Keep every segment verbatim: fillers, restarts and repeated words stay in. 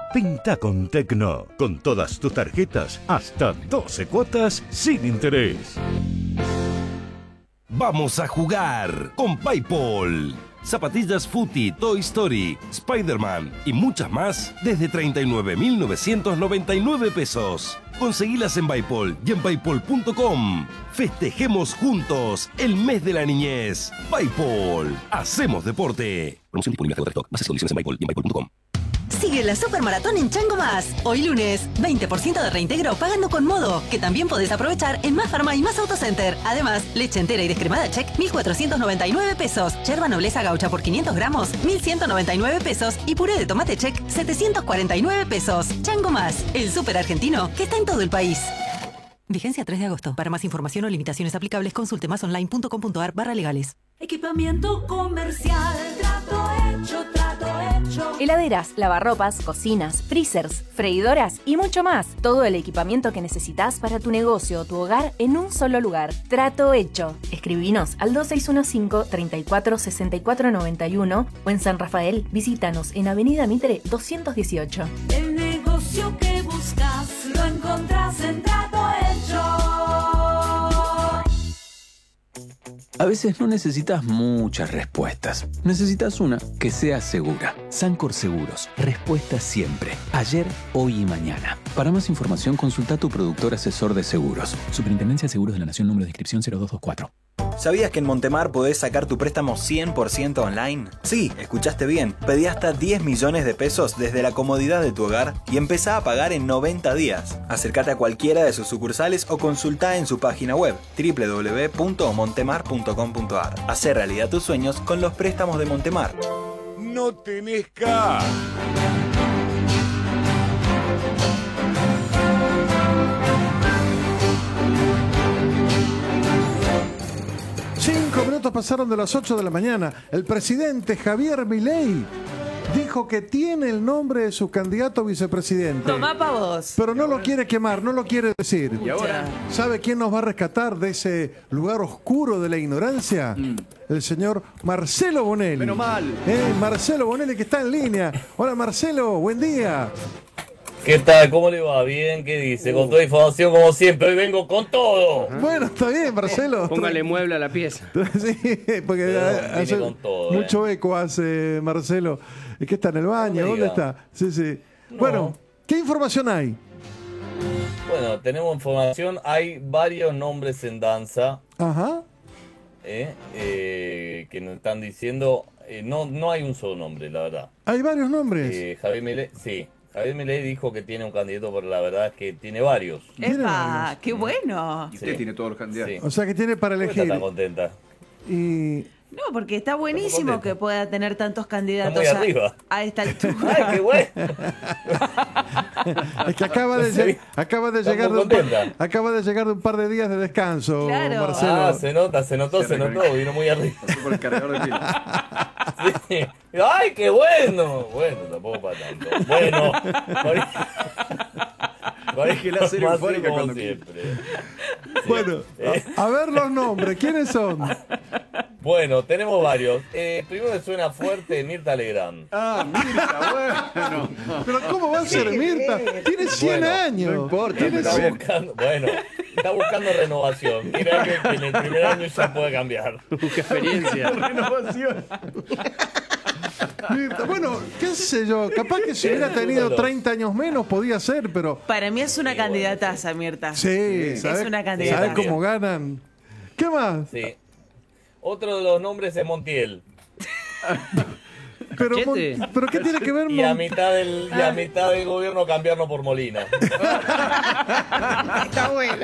Pinta con Tecno. Con todas tus tarjetas, hasta doce cuotas sin interés. Vamos a jugar con PayPal. Zapatillas Footy, Toy Story, Spider-Man y muchas más desde treinta y nueve mil novecientos noventa y nueve pesos. Conseguilas en PayPal y en paypal punto com. Festejemos juntos el mes de la niñez. PayPal. Hacemos deporte. Promoción disponible hasta agotar stock. Bases y condiciones en PayPal y en paypal punto com. Sigue la Supermaratón en Chango Más. Hoy lunes, veinte por ciento de reintegro pagando con Modo, que también podés aprovechar en Más Farma y Más Autocenter. Además, leche entera y descremada Check, mil cuatrocientos noventa y nueve pesos. Yerba Nobleza Gaucha por quinientos gramos, mil ciento noventa y nueve pesos. Y puré de tomate Check, setecientos cuarenta y nueve pesos. Chango Más, el súper argentino que está en todo el país. Vigencia tres de agosto. Para más información o limitaciones aplicables, consulte másonline.com.ar barra legales. Equipamiento comercial, trato hecho, trato hecho. Heladeras, lavarropas, cocinas, freezers, freidoras y mucho más. Todo el equipamiento que necesitas para tu negocio o tu hogar en un solo lugar. Trato hecho. Escribinos al dos seis uno cinco, treinta y cuatro, sesenta y cuatro noventa y uno o en San Rafael visítanos en Avenida Mitre doscientos dieciocho. El negocio que buscas lo encontrás en Trato Hecho. A veces no necesitas muchas respuestas. Necesitas una que sea segura. Sancor Seguros. Respuesta siempre. Ayer, hoy y mañana. Para más información, consulta a tu productor asesor de seguros. Superintendencia de Seguros de la Nación, número de inscripción cero dos dos cuatro. ¿Sabías que en Montemar podés sacar tu préstamo cien por ciento online? Sí, escuchaste bien. Pedí hasta diez millones de pesos desde la comodidad de tu hogar y empezá a pagar en noventa días. Acércate a cualquiera de sus sucursales o consultá en su página web doble u doble u doble u punto montemar punto com punto a r. Hacé realidad tus sueños con los préstamos de Montemar. No tenés K. Cinco minutos pasaron de las ocho de la mañana. El presidente Javier Milei dijo que tiene el nombre de su candidato a vicepresidente. Tomá pa' vos. Pero no lo quiere quemar, no lo quiere decir. ¿Y ahora? ¿Sabe quién nos va a rescatar de ese lugar oscuro de la ignorancia? Mm. El señor Marcelo Bonelli. Menos mal. Eh, Marcelo Bonelli, que está en línea. Hola Marcelo, buen día. ¿Qué tal? ¿Cómo le va? Bien, ¿qué dice? Con toda información como siempre, hoy vengo con todo. Ajá. Bueno, está bien, Marcelo. Póngale mueble a la pieza. Sí, porque Pero hace con todo, mucho eh. eco hace Marcelo. ¿Es que está en el baño? No ¿Dónde está? Sí, sí. No. Bueno, ¿qué información hay? Bueno, tenemos información. Hay varios nombres en danza. Ajá. Eh, eh, que nos están diciendo. Eh, no, no hay un solo nombre, la verdad. Hay varios nombres. Eh, Javier Milei, sí. Javier Milei dijo que tiene un candidato, pero la verdad es que tiene varios. ¡Epa! ¡Qué bueno! Y usted Sí. tiene todos los candidatos. Sí. O sea que tiene para ¿Por qué elegir. está tan contenta? Y No, porque está buenísimo contenta. que pueda tener tantos candidatos Está muy arriba. a, a esta ¡Ay, altura. qué bueno! es que acaba de, Sí. lleg- acaba de Está llegar de muy un par, contenta. acaba de llegar de un par de días de descanso, Claro. Marcelo. Ah, se nota, se notó, Se se notó, reconectó. vino muy arriba. Pasó por el cargador de pila. Sí. ¡Ay, qué bueno! Bueno, tampoco para tanto. Bueno, Es que la serie más eufórica como cuando siempre. Bueno, Eh. a, a ver los nombres, ¿quiénes son? Bueno, tenemos varios. Eh, primero me suena fuerte Mirta Legrand. Ah, Mirta, bueno. Pero ¿cómo va a ser Mirta? Tiene cien Bueno, años. no importa, Tiene pero Está cien- buscando, bueno, está buscando renovación. Quiere alguien que en el primer año ya pueda cambiar. Busca experiencia. Renovación. Mirta. Bueno, qué sé yo, capaz que si hubiera tenido treinta años menos podía ser, pero... Para mí es una Sí, bueno, candidataza, Mirta. Sí, ¿sabes, Es una candidata. ¿sabes cómo ganan? ¿Qué más? Sí. Otro de los nombres es Montiel. Pero, Cachete. Mon- ¿pero qué tiene que ver Y a Mon- mitad del, y a mitad del gobierno cambiarlo por Molina. Está bueno.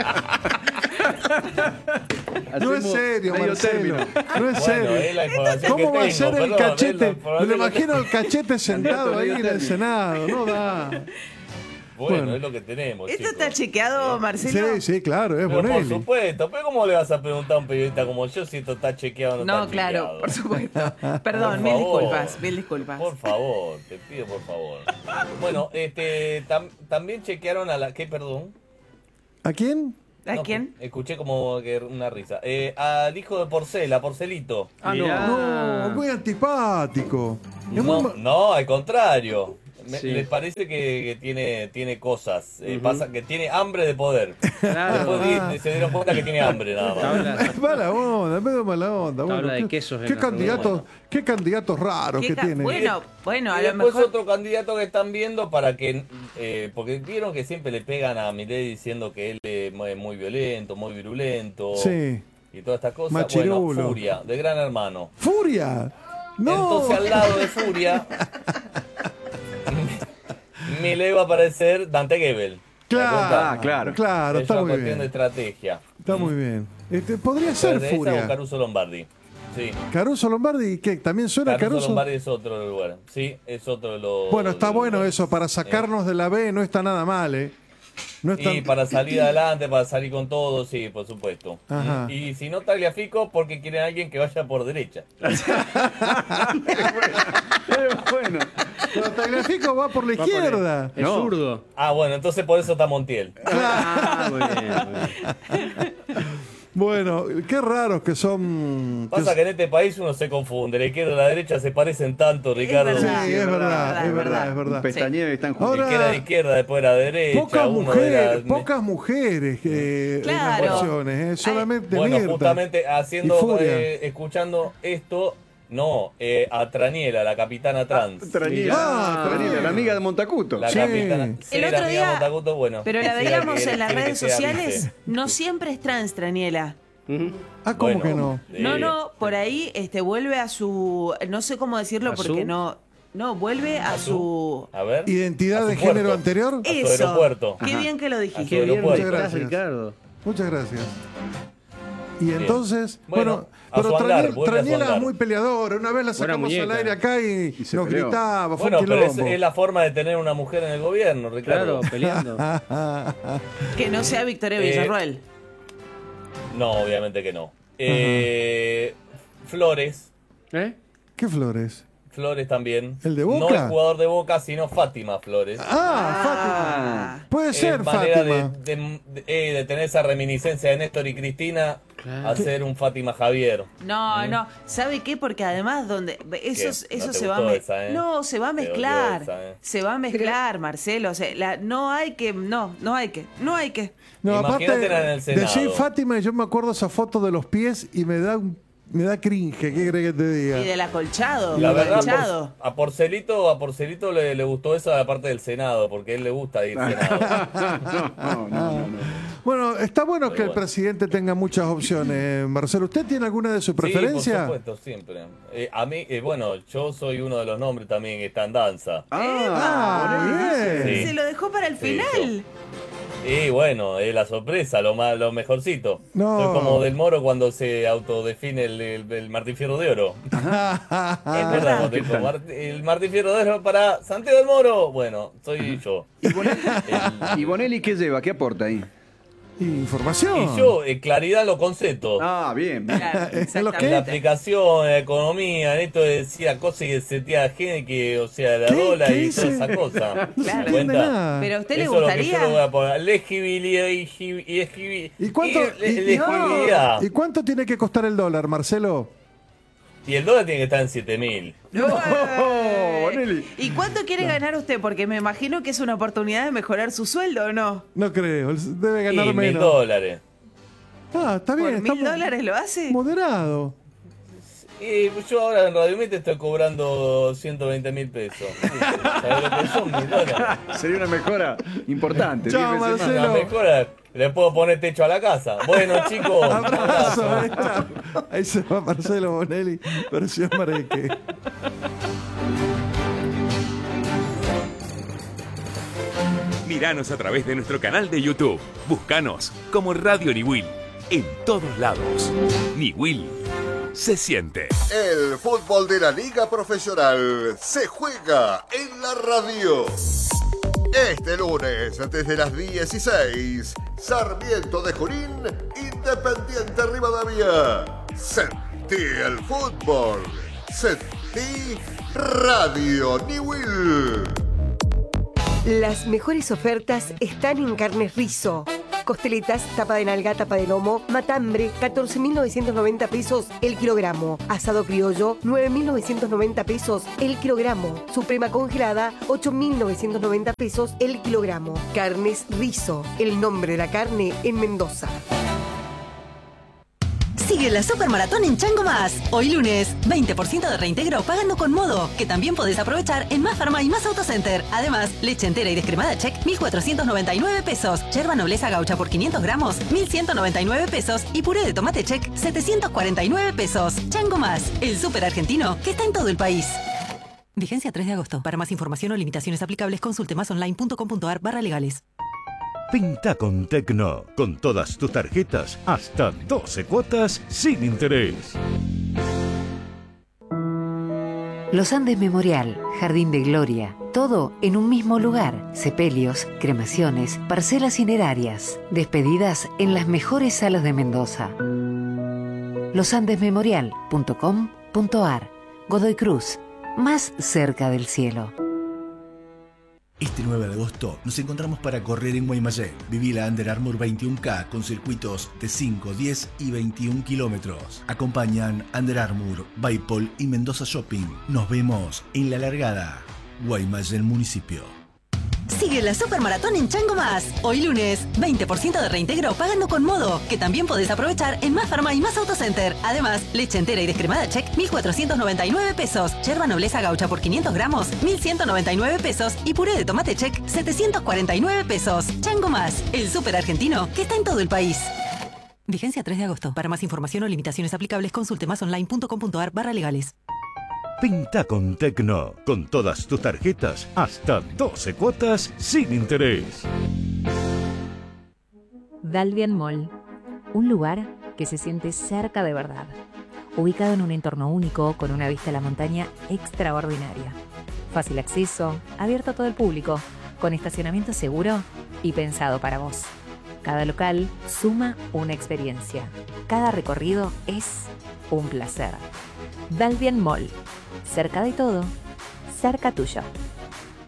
No es serio, medio Marcelo. término. No es Bueno, serio. es la información que ¿Cómo va a tengo, ser el perdón, es la cachete? Me información lo que imagino el cachete sentado ahí medio en el término. Senado. No da. Bueno, Bueno. es lo que tenemos, ¿Esto chicos. está chequeado, Marcelo? Sí, sí, claro, es Pero por Bonelli. supuesto, pero ¿cómo le vas a preguntar a un periodista como yo si esto está chequeado o no, No, está claro, chequeado? por supuesto. Perdón, Por mil favor. disculpas, mil disculpas. Por favor, te pido por favor. Bueno, este, tam- también chequearon a la... ¿Qué, perdón? ¿A quién? ¿A No, quién? Escuché como que una risa. Eh, al hijo de Porcel, a Porcelito. Ah, no. Mirá. No, muy antipático. Es No, muy ma- no, al contrario. Me- Sí. Les parece que, que tiene, tiene cosas. eh, Ujú. Pasa que tiene hambre de poder. Claro. Después Ah. di- se dieron cuenta que tiene hambre nada más. Tabla, Mala onda, medio mala onda. tabla Bueno, de qué, quesos en qué la candidatos, reunión. qué candidatos raros ¿Qué que ca- tiene. Bueno, bueno, a Y lo después mejor. otro candidato que están viendo para que, eh, porque vieron que siempre le pegan a Milei diciendo que él es muy, muy violento, muy virulento Sí. y todas estas cosas. Machirulo. Bueno, Furia, de Gran Hermano. ¡Furia! ¡No! Entonces al lado de Furia, Milei va a aparecer Dante Gebel. Claro, Ah, claro. claro, Es está una muy cuestión de bien. estrategia. Está muy bien. Este, podría ser Esa o Furia. Caruso Lombardi. Sí. Caruso Lombardi, ¿qué? ¿También suena Caruso, Caruso? Lombardi es otro lugar. Sí, es otro de los. Bueno, está de los bueno lugares. eso, para sacarnos de la B no está nada mal, ¿eh? No está... Y para salir adelante, para salir con todo, sí, por supuesto. Ajá. Y si no, Tagliafico, porque quieren a alguien que vaya por derecha. Bueno, Pero Tagliafico va por la va por el- izquierda. Es No. zurdo. Ah, bueno, entonces por eso está Montiel. Ah, muy bien, muy bien. Bueno, qué raros que son. Pasa que en este país uno se confunde. La izquierda y la derecha se parecen tanto, Ricardo. Sí, verdad. es verdad, verdad, es verdad, verdad. es verdad. Pestañeo y están juntos. Ahora- El que era de izquierda, después era de derecha. Pocas uno mujeres, era- pocas mujeres que en las Claro. versiones, ¿eh? Solamente Bueno, Mirta justamente y haciendo, Furia. eh, escuchando esto, no, eh, a Traniela, la capitana trans. Traniela, Ah, Traniela, la amiga de Montacuto. La Sí. capitana. El Sí, otro la amiga día- Montacuto, bueno. Pero la Sí, veíamos que- en las quiere que redes sea sociales. vice. No siempre es trans, Traniela. Ujú. Ah, ¿cómo Bueno, que no? eh, No, no, por ahí este vuelve a su. No sé cómo decirlo ¿A porque su? no. No, vuelve a, ¿A su. A ver. ¿Identidad A de su género puerto. anterior? A su Eso. aeropuerto. Qué Ajá. bien que lo A dijiste. su Qué bien aeropuerto. estás, Gracias. Ricardo. Muchas gracias. Y entonces, bueno, Bueno, a pero su andar, Traniela, vuelve a su Traniela es andar. muy peleadora. Una vez la Buena sacamos al muñeca. aire acá y, Y se nos peleó. gritaba, fue Bueno, un pero es, quilombo. es la forma de tener una mujer en el gobierno, Ricardo. Claro, peleando. Que no sea Victoria Eh, Villarroel. No, obviamente que no. Eh, Flores, ¿Eh? ¿Qué Flores? Flores también. ¿El de No Boca? es jugador de Boca, sino Fátima Flores. Ah, Fátima. Puede Es ser, manera Fátima. de, de- de- eh, de tener esa reminiscencia de Néstor y Cristina, Claro. hacer un Fátima Javier. No, no. ¿Sabe qué? Porque además donde eso, ¿Qué? eso ¿No te se va a gustó me- esa, eh? no se va a Te dolió mezclar, esa, eh. se va a mezclar, Marcelo. O sea, la- no hay que, no, no hay que, no hay que. No, aparte, Imagínatela en el Senado. decir Fátima, yo me acuerdo esa foto de los pies y me da un- me da cringe, ¿qué crees que te diga? Y del acolchado, La del verdad, acolchado. por- a Porcelito, a Porcelito le, le gustó eso de la parte del Senado, porque a él le gusta ir al Senado. No, no, no, no. Bueno, está bueno Muy que el bueno. presidente tenga muchas opciones. Marcelo, ¿usted tiene alguna de su preferencia? Sí, por supuesto, siempre. Eh, a mí, eh, bueno, yo soy uno de los nombres también que está en danza. Ah, muy bien. Sí. Se lo dejó para el Sí, final. Y bueno, es la sorpresa, lo más, lo mejorcito. No. Soy como Del Moro cuando se autodefine el, el, el Martín Fierro de Oro. Es ¿Te acuerdas verdad. cuando dijo, "Mart- el Martín Fierro de Oro para Santiago del Moro"? Bueno, soy yo. ¿Y Bonelli, El- ¿Y Bonelli qué lleva? ¿Qué aporta ahí? Información. y yo, eh, claridad en los conceptos. Ah, bien. bien. Claro, ¿En lo En la exactamente. aplicación, en la economía, en esto de decir cosas y que se tía gente que, o sea, la ¿Qué? dólar ¿Qué y toda dice? esa cosa. No se Claro. entiende ¿Cuenta? nada. Pero a usted le Eso es lo que gustaría. yo le voy a poner. Legibilidad y, y, y, ¿Y cuánto, y- y- y- legibilidad. ¿Y cuánto tiene que costar el dólar, Marcelo? Y el dólar tiene que estar en siete mil. No, Bonelli. ¿Y cuánto quiere ganar usted? Porque me imagino que es una oportunidad de mejorar su sueldo, ¿o no? No creo, él debe Y ganar mil menos. dólares. Ah, está bien, ¿Por está mil mo- dólares lo hace? moderado. Y yo ahora en Radio Mite estoy cobrando ciento veinte mil pesos. ¿Sabes lo que son mil dólares? Sería una mejora importante. Chao, diez veces más. Marcelo. La mejora, le puedo poner techo a la casa. Bueno, chicos, un Abrazo. abrazo. eh, chao. Ahí se va Marcelo Bonelli, versión Mareque. Míranos a través de nuestro canal de YouTube. Búscanos como Radio Niwil. En todos lados. Niwil se siente. El fútbol de la Liga Profesional se juega en la radio. Este lunes, desde las dieciséis, Sarmiento de Junín, Independiente Rivadavia. Sentí el fútbol. Sentí Radio Niwil. Las mejores ofertas están en Carnes Rizo. Costeletas, tapa de nalga, tapa de lomo, matambre, catorce mil novecientos noventa pesos el kilogramo. Asado criollo, nueve mil novecientos noventa pesos el kilogramo. Suprema congelada, ocho mil novecientos noventa pesos el kilogramo. Carnes Rizo, el nombre de la carne en Mendoza. Sigue la Supermaratón en Chango Más. Hoy lunes, veinte por ciento de reintegro pagando con Modo, que también podés aprovechar en Más Farma y Más Autocenter. Además, leche entera y descremada Check, mil cuatrocientos noventa y nueve pesos. Yerba Nobleza Gaucha por quinientos gramos, mil ciento noventa y nueve pesos. Y puré de tomate Check, setecientos cuarenta y nueve pesos. Chango Más, el súper argentino que está en todo el país. Vigencia tres de agosto. Para más información o limitaciones aplicables, consulte másonline.com.ar barra legales. Pinta con Tecno, con todas tus tarjetas, hasta doce cuotas sin interés. Los Andes Memorial, Jardín de Gloria, todo en un mismo lugar. Sepelios, cremaciones, parcelas cinerarias, despedidas en las mejores salas de Mendoza. los andes memorial punto com punto ar. Godoy Cruz, más cerca del cielo. Este nueve de agosto nos encontramos para correr en Guaymallén. Viví la Under Armour veintiuno K con circuitos de cinco, diez y veintiún kilómetros. Acompañan Under Armour, Baipol y Mendoza Shopping. Nos vemos en la largada. Guaymallén Municipio. Sigue la Supermaratón en Chango Más. Hoy lunes, veinte por ciento de reintegro pagando con Modo, que también podés aprovechar en Más Farma y Más Autocenter. Además, leche entera y descremada Check, mil cuatrocientos noventa y nueve pesos. Yerba Nobleza Gaucha por quinientos gramos, mil ciento noventa y nueve pesos. Y puré de tomate Check, setecientos cuarenta y nueve pesos. Chango Más, el súper argentino que está en todo el país. Vigencia tres de agosto. Para más información o limitaciones aplicables, consulte másonline.com.ar barra legales. Pinta con Tecno, con todas tus tarjetas, hasta doce cuotas sin interés. Dalvian Mall, un lugar que se siente cerca de verdad, ubicado en un entorno único con una vista a la montaña extraordinaria. Fácil acceso, abierto a todo el público, con estacionamiento seguro y pensado para vos. Cada local suma una experiencia. Cada recorrido es un placer. Dalvian Mall, cerca de todo, cerca tuyo.